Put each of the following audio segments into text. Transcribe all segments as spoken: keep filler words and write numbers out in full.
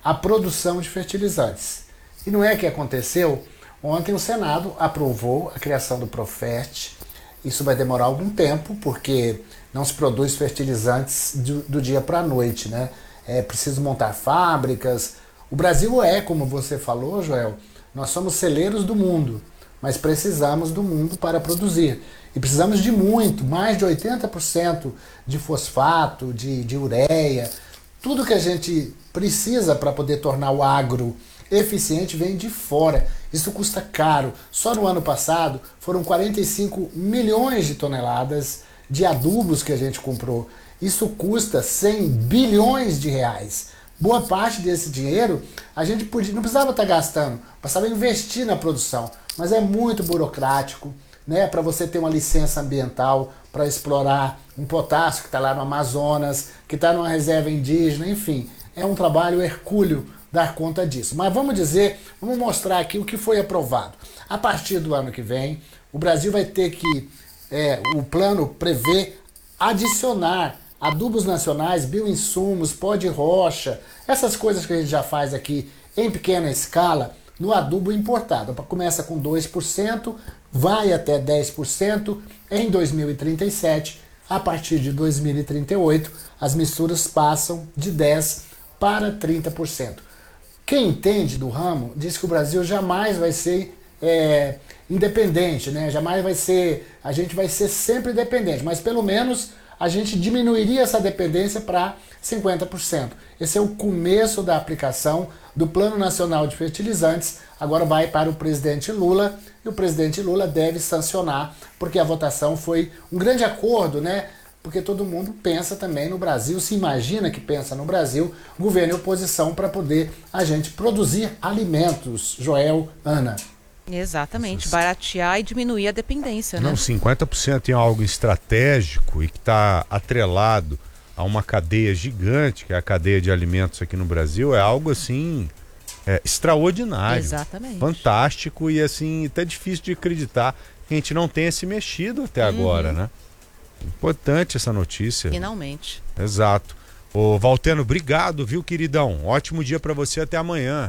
a produção de fertilizantes. E não é que aconteceu? Ontem o Senado aprovou a criação do Profert. Isso vai demorar algum tempo, porque não se produz fertilizantes do, do dia para a noite, né? É preciso montar fábricas. O Brasil é, como você falou, Joel, nós somos celeiros do mundo, mas precisamos do mundo para produzir. E precisamos de muito, mais de oitenta por cento de fosfato, de, de ureia. Tudo que a gente precisa para poder tornar o agro eficiente vem de fora. Isso custa caro. Só no ano passado foram quarenta e cinco milhões de toneladas de adubos que a gente comprou. Isso custa cem bilhões de reais. Boa parte desse dinheiro a gente podia, não precisava estar gastando, precisava investir na produção. Mas é muito burocrático, né? Para você ter uma licença ambiental para explorar um potássio que está lá no Amazonas, que está numa reserva indígena, enfim. É um trabalho hercúleo dar conta disso. Mas vamos dizer, vamos mostrar aqui o que foi aprovado. A partir do ano que vem, o Brasil vai ter que, é, o plano prevê adicionar adubos nacionais, bioinsumos, pó de rocha, essas coisas que a gente já faz aqui em pequena escala, no adubo importado. Começa com dois por cento, vai até dez por cento em dois mil e trinta e sete. A partir de dois mil e trinta e oito, as misturas passam de dez por cento para trinta por cento. Quem entende do ramo diz que o Brasil jamais vai ser é, independente, né? Jamais vai ser, a gente vai ser sempre dependente, mas pelo menos a gente diminuiria essa dependência para cinquenta por cento. Esse é o começo da aplicação do Plano Nacional de Fertilizantes. Agora vai para o presidente Lula, e o presidente Lula deve sancionar, porque a votação foi um grande acordo, né? Porque todo mundo pensa também no Brasil, se imagina que pensa no Brasil, governo e oposição, para poder a gente produzir alimentos. Joel, Ana. Exatamente, baratear e diminuir a dependência, né? Não, cinquenta por cento em algo estratégico e que está atrelado a uma cadeia gigante, que é a cadeia de alimentos aqui no Brasil, é algo assim é, extraordinário. Exatamente. Fantástico e assim, até difícil de acreditar que a gente não tenha se mexido até uhum. agora, né? Importante essa notícia. Finalmente. Exato. Ô Valteno, obrigado, viu, queridão? Ótimo dia para você, até amanhã.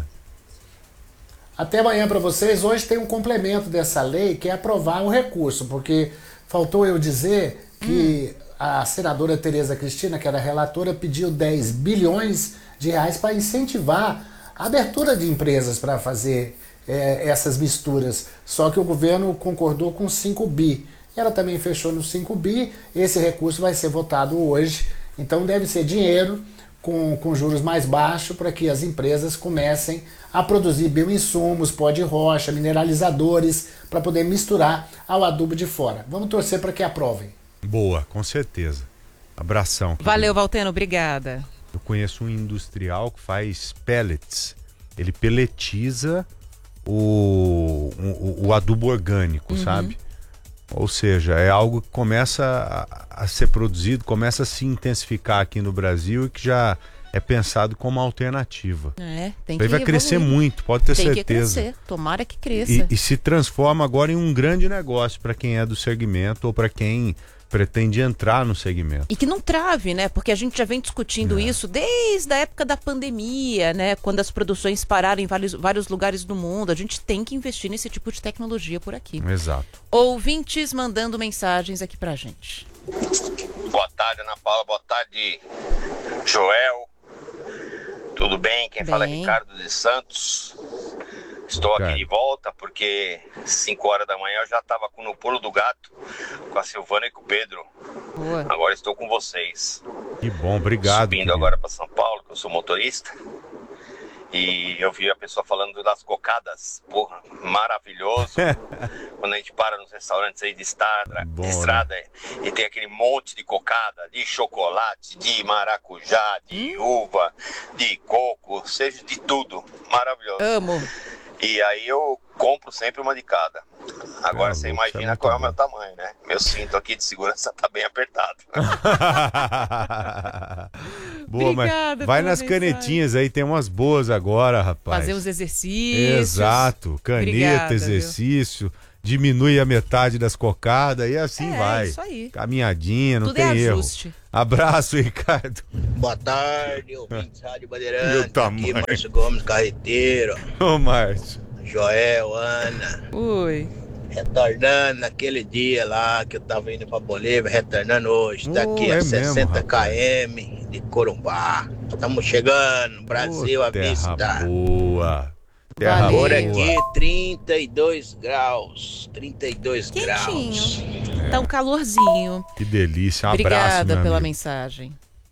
Até amanhã para vocês. Hoje tem um complemento dessa lei, que é aprovar o recurso, porque faltou eu dizer que hum. a senadora Tereza Cristina, que era relatora, pediu dez bilhões de reais para incentivar a abertura de empresas para fazer é, essas misturas. Só que o governo concordou com cinco bi. Ela também fechou no cinco bi. Esse recurso vai ser votado hoje. Então deve ser dinheiro com, com juros mais baixos para que as empresas comecem a produzir bioinsumos, pó de rocha, mineralizadores, para poder misturar ao adubo de fora. Vamos torcer para que aprovem. Boa, com certeza. Abração. Querido. Valeu, Valteno, obrigada. Eu conheço um industrial que faz pellets. Ele peletiza o, o, o adubo orgânico, uhum. sabe? Ou seja, é algo que começa a, a ser produzido, começa a se intensificar aqui no Brasil e que já é pensado como alternativa. É, tem que Ele vai evoluir. crescer muito, pode ter tem certeza. Tem que crescer, tomara que cresça. E, e se transforma agora em um grande negócio para quem é do segmento ou para quem pretende entrar no segmento. E que não trave, né? Porque a gente já vem discutindo é. isso desde a época da pandemia, né? Quando as produções pararam em vários, vários lugares do mundo. A gente tem que investir nesse tipo de tecnologia por aqui. Exato. Ouvintes mandando mensagens aqui pra gente. Boa tarde, Ana Paula. Boa tarde, Joel. Tudo bem? Quem bem. fala é Ricardo de Santos. Estou aqui de volta porque cinco horas da manhã eu já estava no pulo do gato com a Silvana e com o Pedro. Boa. Agora estou com vocês. Que bom, obrigado. Subindo querido. agora para São Paulo, que eu sou motorista. E eu vi a pessoa falando das cocadas. Porra, maravilhoso. Quando a gente para nos restaurantes aí de estrada, bom, de estrada né? e tem aquele monte de cocada, de chocolate, de maracujá, de hum. uva, de coco, seja de tudo. Maravilhoso. Amo. E aí eu compro sempre uma de cada. Agora é, você imagina é qual é o meu tamanho, né? Meu cinto aqui de segurança tá bem apertado. Boa, Obrigada, mas vai nas mensagem. canetinhas aí, tem umas boas agora, rapaz. Fazer os exercícios. Exato, caneta, Obrigada, exercício. Viu? diminui a metade das cocadas e assim É, vai. isso aí. Caminhadinha, não Tudo tem é erro. ajuste. Abraço, Ricardo. Boa tarde, ouvintes Rádio Meu Bandeirante. tamanho. Aqui, Márcio Gomes, carreteiro. Ô, Márcio. Joel, Ana. Ui. Retornando naquele dia lá que eu tava indo pra Bolívia, retornando hoje. Oh, Daqui é a mesmo, sessenta rapaz. quilômetros de Corumbá. Estamos chegando, Brasil Ô, à terra vista. boa. Terra Valeu. Por boa. aqui, trinta e dois graus. trinta e dois Quentinho. graus. Tá um calorzinho. Que delícia. Um abraço, Obrigada meu pela amigo. mensagem.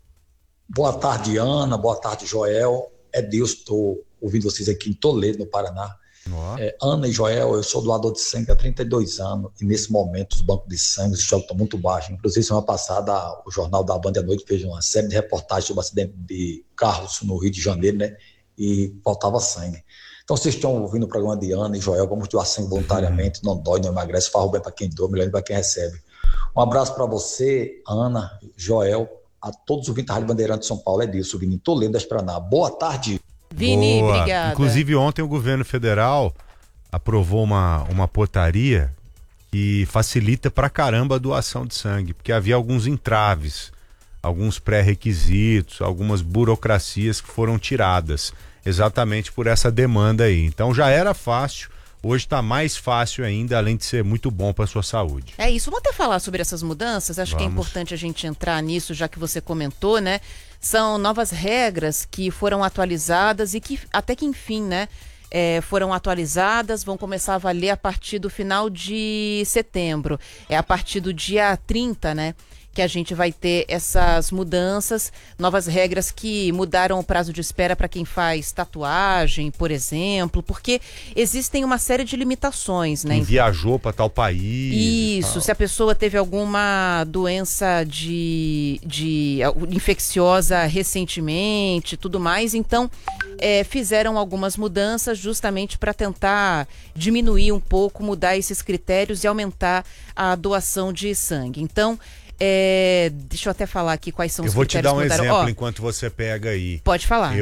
Boa tarde, Ana. Boa tarde, Joel. É Deus, estou ouvindo vocês aqui em Toledo, no Paraná. Ó. É, Ana e Joel, eu sou doador de sangue há trinta e dois anos e nesse momento os bancos de sangue estão muito baixos. Inclusive, semana passada, o Jornal da Band à Noite fez uma série de reportagens sobre o acidente de carros no Rio de Janeiro, né? E faltava sangue. Então, vocês estão ouvindo o programa de Ana e Joel, vamos doar sangue voluntariamente, não dói, não emagrece, faz o bem para quem doa, melhor para quem recebe. Um abraço para você, Ana, Joel, a todos os ouvintes da Rádio Bandeirante de São Paulo. É disso, Vini, Toledo da Esplanada. Boa tarde. Vini, Boa. obrigada. Inclusive, ontem o governo federal aprovou uma, uma portaria que facilita pra caramba a doação de sangue, porque havia alguns entraves, alguns pré-requisitos, algumas burocracias que foram tiradas, exatamente por essa demanda aí. Então já era fácil, hoje está mais fácil ainda, além de ser muito bom para sua saúde. É isso, vamos até falar sobre essas mudanças, acho que é Vamos. importante a gente entrar nisso, já que você comentou, né? São novas regras que foram atualizadas e que até que enfim, né? É, foram atualizadas, vão começar a valer a partir do final de setembro. É a partir do dia trinta, né? Que a gente vai ter essas mudanças, novas regras que mudaram o prazo de espera para quem faz tatuagem, por exemplo, porque existem uma série de limitações, né? Quem viajou para tal país. e Isso, tal. se a pessoa teve alguma doença de, de infecciosa recentemente, tudo mais, então é, fizeram algumas mudanças justamente para tentar diminuir um pouco, mudar esses critérios e aumentar a doação de sangue. Então, é, deixa eu até falar aqui quais são Eu os vou te critérios dar um que mudaram. exemplo Ó, enquanto você pega aí. pode falar.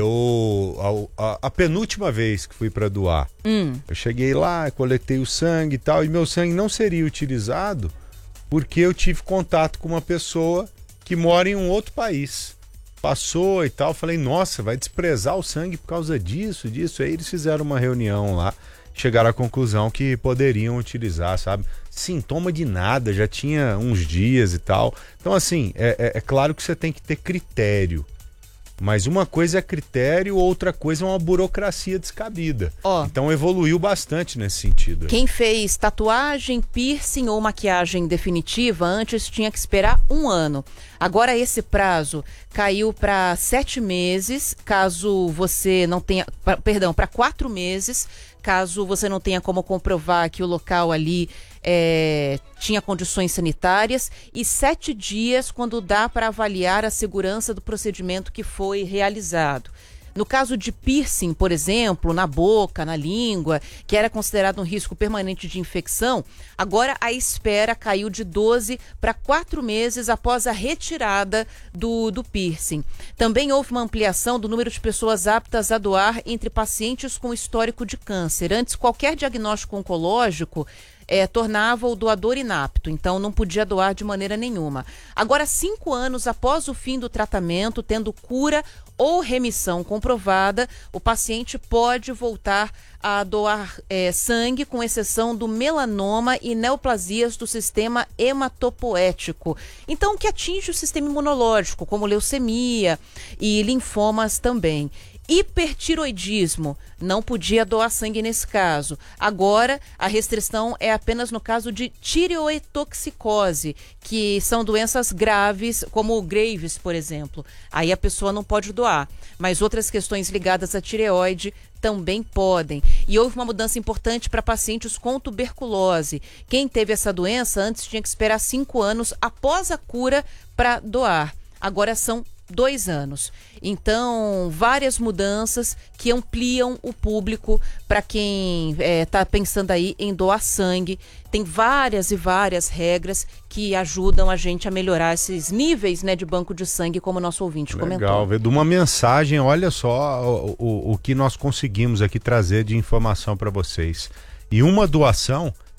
Eu, a, a- a penúltima vez que fui para doar, Hum. eu cheguei lá, coletei o sangue e tal, e meu sangue não seria utilizado porque eu tive contato com uma pessoa que mora em um outro país. Passou e tal, falei, nossa, vai desprezar o sangue por causa disso, disso. Aí eles fizeram uma reunião lá, chegaram à conclusão que poderiam utilizar, sabe? Sintoma de nada, já tinha uns dias e tal. Então, assim, é, é, é claro que você tem que ter critério. Mas uma coisa é critério, outra coisa é uma burocracia descabida. Ó. Então evoluiu bastante nesse sentido. aí. Quem fez tatuagem, piercing ou maquiagem definitiva antes tinha que esperar um ano. Agora esse prazo caiu para sete meses, caso você não tenha, pra, perdão, para quatro meses, caso você não tenha como comprovar que o local ali é, tinha condições sanitárias, e sete dias quando dá para avaliar a segurança do procedimento que foi realizado. No caso de piercing, por exemplo, na boca, na língua, que era considerado um risco permanente de infecção, agora a espera caiu de doze para quatro meses após a retirada do, do piercing. Também houve uma ampliação do número de pessoas aptas a doar entre pacientes com histórico de câncer. Antes, qualquer diagnóstico oncológico É, tornava o doador inapto, então não podia doar de maneira nenhuma. Agora, cinco anos após o fim do tratamento, tendo cura ou remissão comprovada, o paciente pode voltar a doar é, sangue, com exceção do melanoma e neoplasias do sistema hematopoético. Então, que atinge o sistema imunológico, como leucemia e linfomas também. Hipertiroidismo, não podia doar sangue nesse caso. Agora, a restrição é apenas no caso de tireotoxicose, que são doenças graves, como o Graves, por exemplo. Aí a pessoa não pode doar. Mas outras questões ligadas à tireoide também podem. E houve uma mudança importante para pacientes com tuberculose. Quem teve essa doença antes tinha que esperar cinco anos após a cura para doar. Agora são dois anos. Então, várias mudanças que ampliam o público para quem está é, pensando aí em doar sangue. Tem várias e várias regras que ajudam a gente a melhorar esses níveis, né, de banco de sangue, como o nosso ouvinte Legal, comentou. Vê, de uma mensagem, olha só o, o, o que nós conseguimos aqui trazer de informação para vocês. E uma doação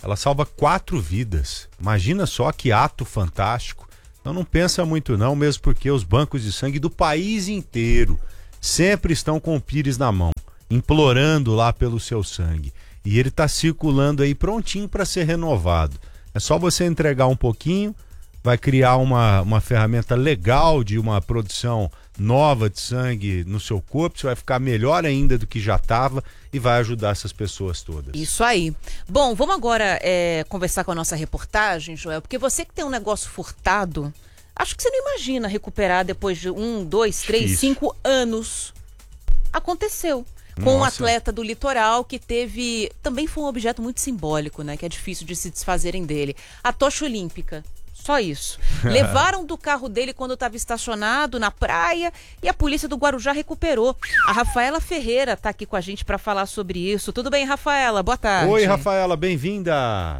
ela salva quatro vidas. Imagina só que ato fantástico. Então não pensa muito não, mesmo porque os bancos de sangue do país inteiro sempre estão com o pires na mão, implorando lá pelo seu sangue. E ele está circulando aí prontinho para ser renovado. É só você entregar um pouquinho, vai criar uma, uma ferramenta legal de uma produção nova de sangue no seu corpo, você vai ficar melhor ainda do que já estava e vai ajudar essas pessoas todas. Isso aí. Bom, vamos agora é, conversar com a nossa reportagem, Joel, porque você que tem um negócio furtado, acho que você não imagina recuperar depois de um, dois, três, Difícil. cinco anos. Aconteceu. Com um Nossa. atleta do litoral que teve... Também foi um objeto muito simbólico, né? Que é difícil de se desfazerem dele. A tocha olímpica. Só isso. Levaram do carro dele quando estava estacionado na praia e a polícia do Guarujá recuperou. A Rafaela Ferreira está aqui com a gente para falar sobre isso. Tudo bem, Rafaela? Boa tarde. Oi, Rafaela, bem-vinda.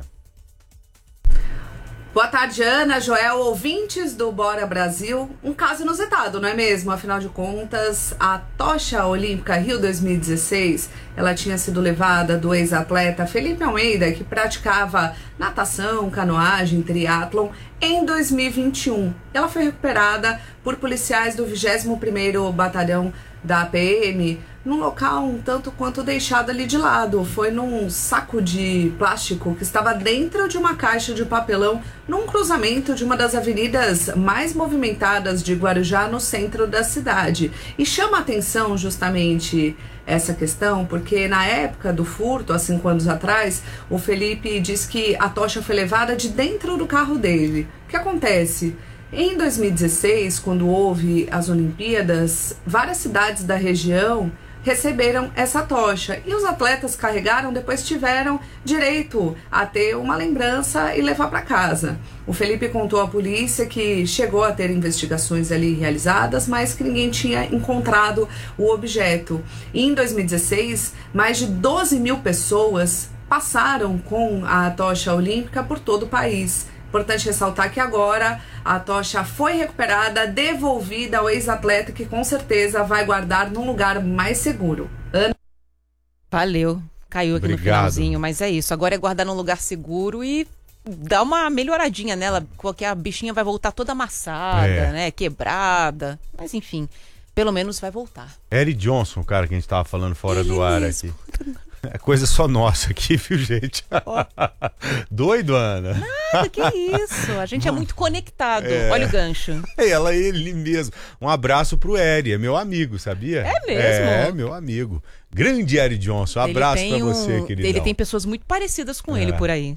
Boa tarde, Ana, Joel, ouvintes do Bora Brasil. Um caso inusitado, não é mesmo? Afinal de contas, a tocha olímpica Rio dois mil e dezesseis, ela tinha sido levada do ex-atleta Felipe Almeida, que praticava natação, canoagem, triatlon, em dois mil e vinte e um. Ela foi recuperada por policiais do vigésimo primeiro Batalhão da P M, num local um tanto quanto deixado ali de lado. Foi num saco de plástico que estava dentro de uma caixa de papelão, num cruzamento de uma das avenidas mais movimentadas de Guarujá, no centro da cidade. E chama a atenção justamente essa questão, porque na época do furto, há cinco anos atrás, o Felipe diz que a tocha foi levada de dentro do carro dele. O que acontece? Em dois mil e dezesseis, quando houve as Olimpíadas, várias cidades da região receberam essa tocha e os atletas carregaram, depois tiveram direito a ter uma lembrança e levar para casa. O Felipe contou à polícia que chegou a ter investigações ali realizadas, mas que ninguém tinha encontrado o objeto. E em dois mil e dezesseis, mais de doze mil pessoas passaram com a tocha olímpica por todo o país. Importante ressaltar que agora a tocha foi recuperada, devolvida ao ex-atleta, que com certeza vai guardar num lugar mais seguro. Ana... Valeu. Caiu aqui Obrigado. No finalzinho, mas é isso. Agora é guardar num lugar seguro e dar uma melhoradinha nela, porque a bichinha vai voltar toda amassada, É. né? Quebrada. Mas enfim, pelo menos vai voltar. Eric Johnson, o cara que a gente tava falando fora Ele do ar mesmo. aqui. É coisa só nossa aqui, viu, gente? Doido, Ana? Nada, que isso. A gente é muito conectado. É. Olha o gancho. Ela, ele mesmo. Um abraço pro Eri, é meu amigo, sabia? É mesmo? É, meu amigo. Grande Eric Johnson, um Ele abraço tem pra você, um- queridão. Ele tem pessoas muito parecidas com ele É. por aí.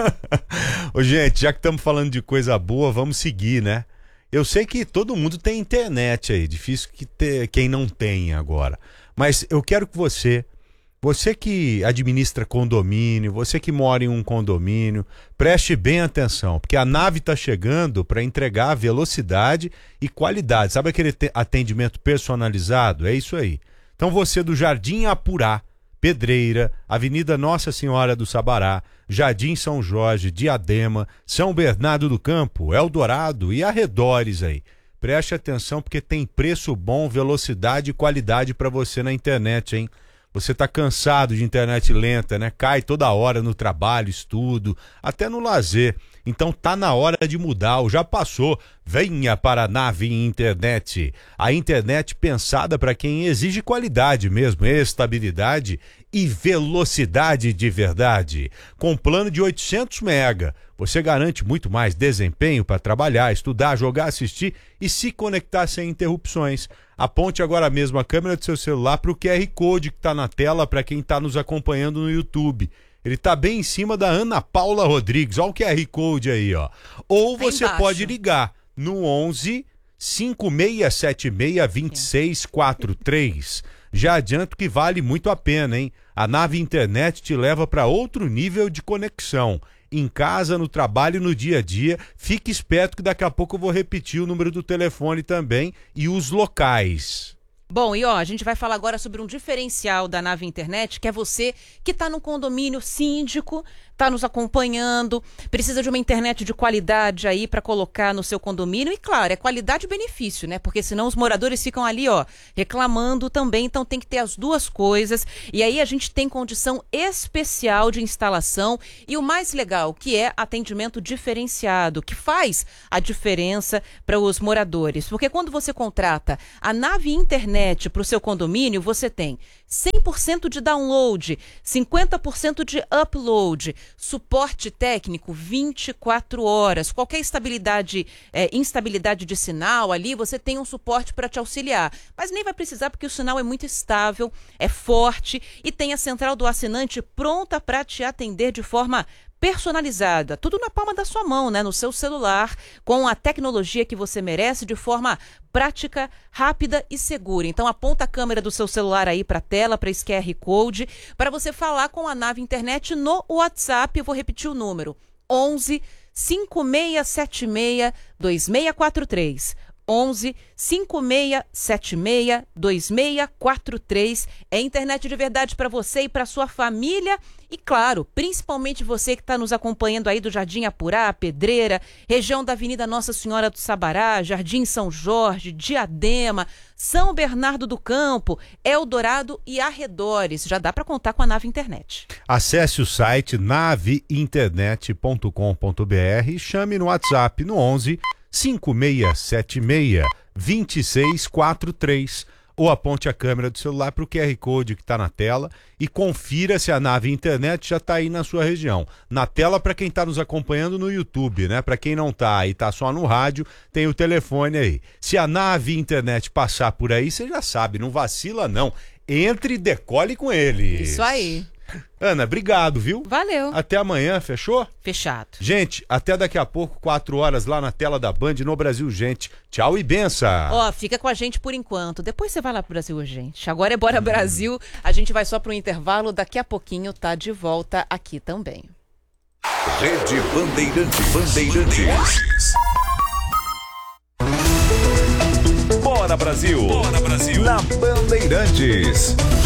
Ô, gente, já que estamos falando de coisa boa, vamos seguir, né? Eu sei que todo mundo tem internet aí, difícil que ter quem não tem agora. Mas eu quero que você, você que administra condomínio, você que mora em um condomínio, preste bem atenção, porque a nave está chegando para entregar velocidade e qualidade. Sabe aquele te- atendimento personalizado? É isso aí. Então você do Jardim Apurá, Pedreira, Avenida Nossa Senhora do Sabará, Jardim São Jorge, Diadema, São Bernardo do Campo, Eldorado e arredores aí. Preste atenção porque tem preço bom, velocidade e qualidade para você na internet, hein? Você tá cansado de internet lenta, né? Cai toda hora no trabalho, estudo, até no lazer. Então tá na hora de mudar, ou já passou. Venha para a Nave Internet. A internet pensada para quem exige qualidade mesmo, estabilidade e velocidade de verdade. Com plano de oitocentos mega, você garante muito mais desempenho para trabalhar, estudar, jogar, assistir e se conectar sem interrupções. Aponte agora mesmo a câmera do seu celular para o Q R Code que está na tela para quem está nos acompanhando no YouTube. Ele está bem em cima da Ana Paula Rodrigues. Olha o Q R Code aí, ó. Ou Tá você embaixo. pode ligar no onze, cinco seis sete seis, dois seis quatro três. Já adianto que vale muito a pena, hein? A Nave Internet te leva para outro nível de conexão. Em casa, no trabalho, no dia a dia. Fique esperto que daqui a pouco eu vou repetir o número do telefone também e os locais. Bom, e ó, a gente vai falar agora sobre um diferencial da Nave Internet, que é você que está no condomínio síndico, está nos acompanhando, precisa de uma internet de qualidade aí para colocar no seu condomínio. E claro, é qualidade e benefício, né? Porque senão os moradores ficam ali, ó, reclamando também. Então tem que ter as duas coisas. E aí a gente tem condição especial de instalação e o mais legal, que é atendimento diferenciado, que faz a diferença para os moradores. Porque quando você contrata a Nave Internet para o seu condomínio, você tem cem por cento de download, cinquenta por cento de upload, suporte técnico vinte e quatro horas, qualquer estabilidade, é, instabilidade de sinal ali, você tem um suporte para te auxiliar. Mas nem vai precisar porque o sinal é muito estável, é forte e tem a central do assinante pronta para te atender de forma personalizada, tudo na palma da sua mão, né, no seu celular, com a tecnologia que você merece de forma prática, rápida e segura. Então aponta a câmera do seu celular aí para a tela, para esse Q R Code, para você falar com a Nave Internet no WhatsApp. Eu vou repetir o número: onze, cinco seis sete seis, dois seis quatro três. onze, cinco seis sete seis, dois seis quatro três. É internet de verdade para você e para sua família. E claro, principalmente você que está nos acompanhando aí do Jardim Apurá, Pedreira, região da Avenida Nossa Senhora do Sabará, Jardim São Jorge, Diadema, São Bernardo do Campo, Eldorado e arredores. Já dá para contar com a Nave Internet. Acesse o site nave internet ponto com ponto b r e chame no WhatsApp no onze, cinco seis sete seis, dois seis quatro três. Ou aponte a câmera do celular para o Q R Code que está na tela e confira se a Nave Internet já está aí na sua região. Na tela para quem está nos acompanhando no YouTube, né? Para quem não está e está só no rádio, tem o telefone aí. Se a Nave Internet passar por aí, você já sabe, não vacila não. Entre e decole com eles. Isso aí. Ana, obrigado, viu? Valeu. Até amanhã, fechou? Fechado. Gente, até daqui a pouco, quatro horas lá na tela da Band no Brasil Gente. Tchau e benção. Ó, fica com a gente por enquanto. Depois você vai lá pro Brasil Gente. Agora é Bora Brasil. A gente vai só pro intervalo. Daqui a pouquinho tá de volta aqui também. Rede Bandeirantes. Bandeirantes. Bora Brasil. Bora Brasil. Na Bandeirantes.